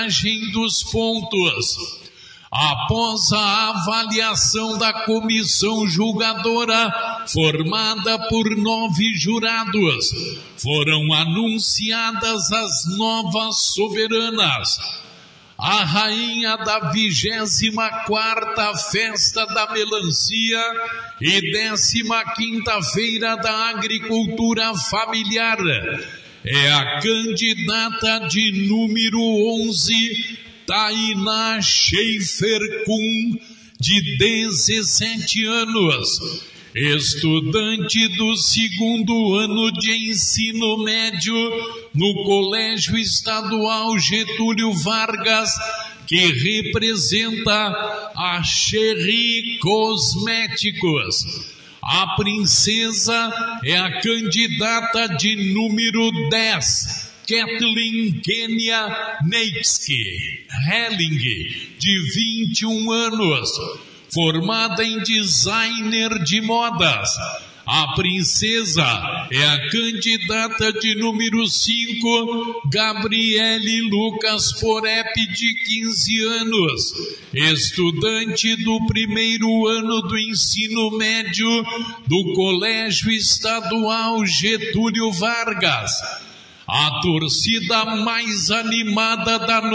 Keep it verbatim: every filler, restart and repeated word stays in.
dos pontos. Após a avaliação da comissão julgadora, formada por nove jurados, foram anunciadas as novas soberanas. A rainha da vigésima quarta Festa da Melancia e décima quinta Feira da Agricultura Familiar é a candidata de número onze, Tainá Schaefer Kuhn, de dezessete anos, estudante do segundo ano de ensino médio no Colégio Estadual Getúlio Vargas, que representa a Chery Cosméticos. A princesa é a candidata de número dez, Kathleen Kenia Neitsky Helling, de vinte e um anos, formada em designer de modas. A princesa é a candidata de número cinco, Gabriele Lucas Porep, de quinze anos, estudante do primeiro ano do ensino médio do Colégio Estadual Getúlio Vargas. A torcida mais animada da noite